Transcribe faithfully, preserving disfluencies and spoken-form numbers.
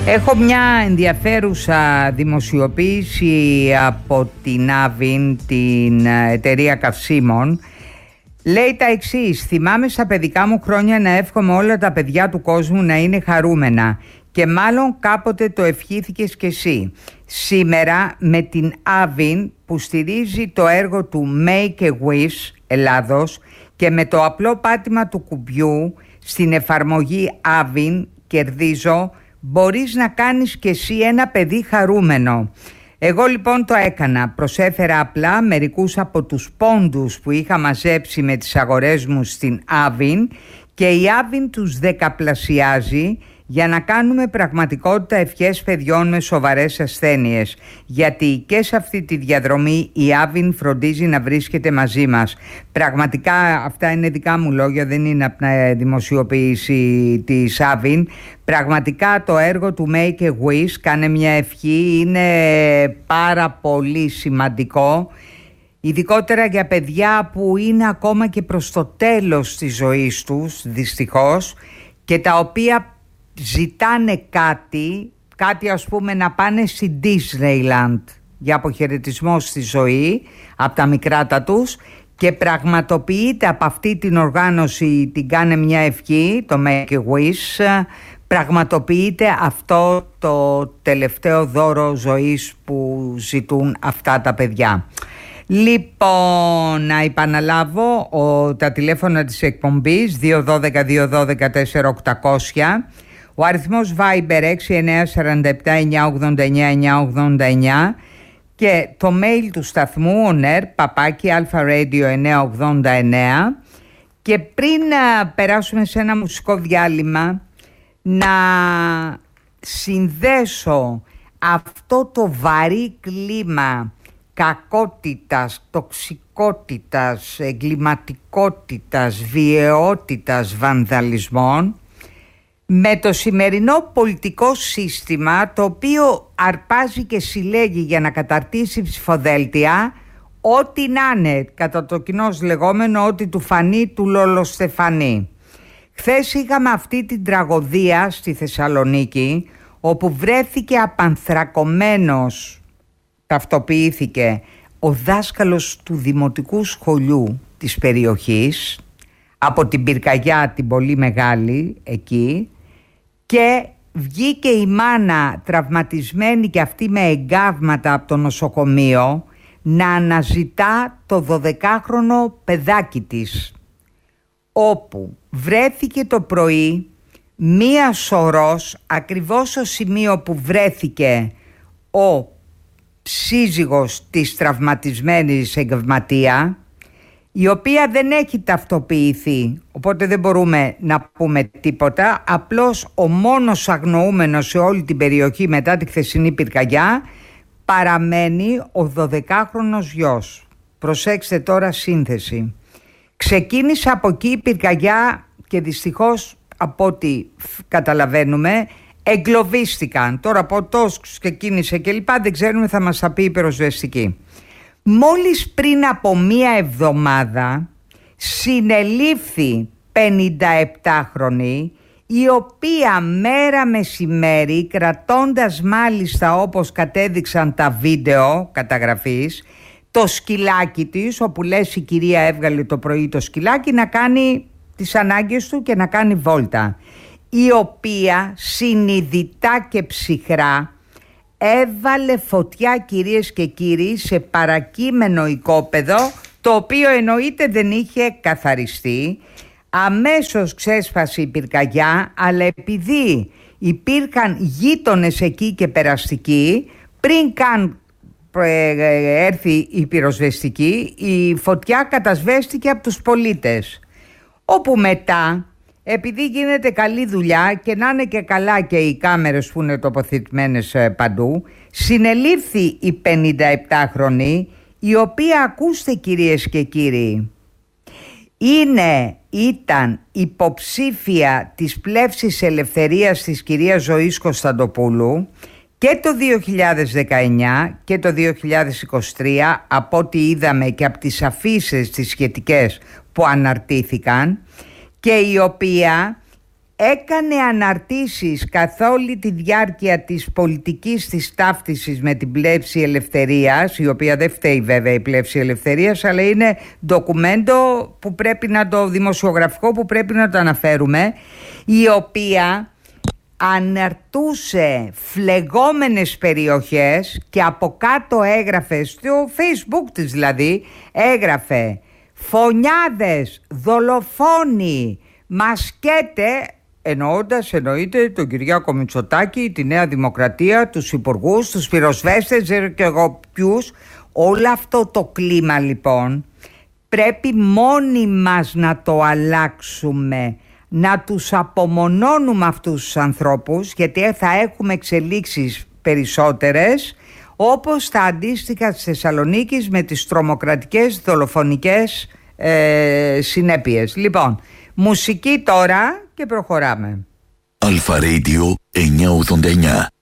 Έχω μια ενδιαφέρουσα δημοσιοποίηση από την Άβιν, την εταιρεία καυσίμων. Λέει τα εξής: θυμάμαι στα παιδικά μου χρόνια να εύχομαι όλα τα παιδιά του κόσμου να είναι χαρούμενα και μάλλον κάποτε το ευχήθηκες κι εσύ. Σήμερα με την Άβιν που στηρίζει το έργο του Make a Wish Ελλάδος και με το απλό πάτημα του κουμπιού στην εφαρμογή Άβιν κερδίζω, μπορείς να κάνεις κι εσύ ένα παιδί χαρούμενο. Εγώ λοιπόν το έκανα, προσέφερα απλά μερικούς από τους πόντους που είχα μαζέψει με τις αγορές μου στην Άβιν και η Άβιν τους δεκαπλασιάζει για να κάνουμε πραγματικότητα ευχές παιδιών με σοβαρές ασθένειες, γιατί και σε αυτή τη διαδρομή η Άβιν φροντίζει να βρίσκεται μαζί μας. Πραγματικά αυτά είναι δικά μου λόγια, δεν είναι από την δημοσιοποίηση της Άβιν. Πραγματικά το έργο του Make a Wish, κάνε μια ευχή, είναι πάρα πολύ σημαντικό, ειδικότερα για παιδιά που είναι ακόμα και προς το τέλος της ζωής τους, δυστυχώς, και τα οποία ζητάνε κάτι, κάτι ας πούμε να πάνε στη Disneyland για αποχαιρετισμό στη ζωή από τα μικράτα τους, και πραγματοποιείται από αυτή την οργάνωση, την κάνε μια ευχή, το Make a Wish, πραγματοποιείται αυτό το τελευταίο δώρο ζωής που ζητούν αυτά τα παιδιά. Λοιπόν, να επαναλάβω ο, τα τηλέφωνα της εκπομπής δύο ένα δύο δύο ένα δύο τέσσερα οκτακόσια, ο αριθμός Viber έξι εννιά τέσσερα επτά εννιά ογδόντα εννιά εννιά ογδόντα εννιά και το mail του σταθμού oner παπάκι αλφα-radio εννιά ογδόντα εννιά. Και πριν να περάσουμε σε ένα μουσικό διάλειμμα, να συνδέσω αυτό το βαρύ κλίμα κακότητας, τοξικότητας, εγκληματικότητας, βιαιότητας, βανδαλισμών με το σημερινό πολιτικό σύστημα, το οποίο αρπάζει και συλλέγει για να καταρτήσει ψηφοδέλτια ό,τι να είναι, κατά το κοινώς λεγόμενο ότι του φανεί του λολοστεφανεί. Χθες είχαμε αυτή την τραγωδία στη Θεσσαλονίκη, όπου βρέθηκε απανθρακωμένος, ταυτοποιήθηκε ο δάσκαλος του δημοτικού σχολείου της περιοχής, από την πυρκαγιά την πολύ μεγάλη εκεί, και βγήκε η μάνα τραυματισμένη και αυτή με εγκάβματα από το νοσοκομείο να αναζητά το δωδεκάχρονο παιδάκι της, όπου βρέθηκε το πρωί μία σωρός ακριβώς στο σημείο που βρέθηκε ο σύζυγος της τραυματισμένης εγκαυματία, η οποία δεν έχει ταυτοποιηθεί, οπότε δεν μπορούμε να πούμε τίποτα. Απλώς ο μόνος αγνοούμενος σε όλη την περιοχή μετά τη χθεσινή πυρκαγιά παραμένει ο δωδεκάχρονος γιος. Προσέξτε τώρα σύνθεση. Ξεκίνησε από εκεί η πυρκαγιά και δυστυχώς από ό,τι καταλαβαίνουμε εγκλωβίστηκαν. Τώρα πώς ξεκίνησε και λοιπά δεν ξέρουμε, θα μας τα πει η πυροσβεστική. Μόλις πριν από μία εβδομάδα συνελήφθη πενηνταεπτάχρονη, η οποία μέρα μεσημέρι, κρατώντας μάλιστα όπως κατέδειξαν τα βίντεο καταγραφής, το σκυλάκι της, όπου λες η κυρία έβγαλε το πρωί το σκυλάκι να κάνει τις ανάγκες του και να κάνει βόλτα, η οποία συνειδητά και ψυχρά έβαλε φωτιά, κυρίες και κύριοι, σε παρακείμενο οικόπεδο, το οποίο εννοείται δεν είχε καθαριστεί. Αμέσως ξέσπασε η πυρκαγιά, αλλά επειδή υπήρχαν γείτονες εκεί και περαστικοί, πριν καν έρθει η πυροσβεστική, η φωτιά κατασβέστηκε από τους πολίτες, όπου μετά, επειδή γίνεται καλή δουλειά και να είναι και καλά και οι κάμερες που είναι τοποθετημένες παντού, συνελήφθη η πενηνταεπτάχρονη, η οποία, ακούστε κυρίες και κύριοι, είναι, ήταν υποψήφια της πλεύσης ελευθερίας της κυρίας Ζωής Κωνσταντοπούλου και το δύο χιλιάδες δεκαεννιά και το δύο χιλιάδες είκοσι τρία, από ό,τι είδαμε και από τις αφίσες τις σχετικές που αναρτήθηκαν, και η οποία έκανε αναρτήσεις καθ' όλη τη διάρκεια της πολιτικής της ταύτισης με την Πλεύση Ελευθερίας, η οποία δεν φταίει βέβαια η Πλεύση Ελευθερίας, αλλά είναι ντοκουμέντο που πρέπει να το δημοσιογραφικό που πρέπει να το αναφέρουμε, η οποία αναρτούσε φλεγόμενες περιοχές και από κάτω έγραφε, στο Facebook της δηλαδή, έγραφε φωνιάδες, δολοφόνοι, μασκέτε, εννοώντας εννοείται τον Κυριάκο Μητσοτάκη, τη Νέα Δημοκρατία, τους υπουργούς, τους πυροσβέστες και εγώ ποιους. Όλο αυτό το κλίμα λοιπόν πρέπει μόνοι μας να το αλλάξουμε, να τους απομονώνουμε αυτούς τους ανθρώπους, γιατί θα έχουμε εξελίξεις περισσότερες, όπως τα αντίστοιχα της Θεσσαλονίκης με τις τρομοκρατικές δολοφονικές ε, συνέπειες. Λοιπόν, μουσική τώρα και προχωράμε. Αλφα Radio εννιακόσια ογδόντα εννιά.